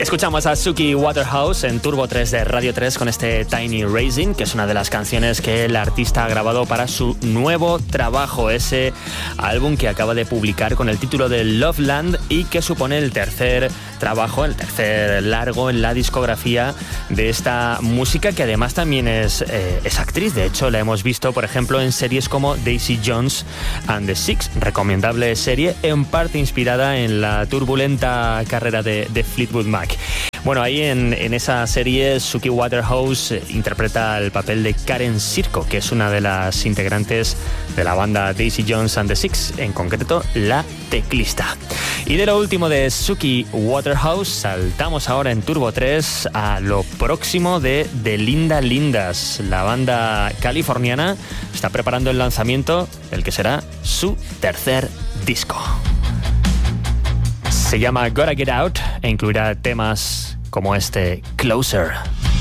Escuchamos a Suki Waterhouse en Turbo 3 de Radio 3 con este Tiny Racing, que es una de las canciones que el artista ha grabado para su nuevo trabajo, ese álbum que acaba de publicar con el título de Loveland y que supone el tercer trabajo, el tercer largo en la discografía de esta música, que además también es actriz. De hecho, la hemos visto, por ejemplo, en series como Daisy Jones and the Six, recomendable serie, en parte inspirada en la turbulenta carrera de Fleetwood Mac. Bueno, ahí en esa serie Suki Waterhouse interpreta el papel de Karen Sirko, que es una de las integrantes de la banda Daisy Jones and the Six, en concreto la teclista. Y de lo último de Suki Waterhouse saltamos ahora en Turbo 3 a lo próximo de Linda Lindas. La banda californiana está preparando el lanzamiento del que será su tercer disco. Se llama Gotta Get Out e incluirá temas como este Closer.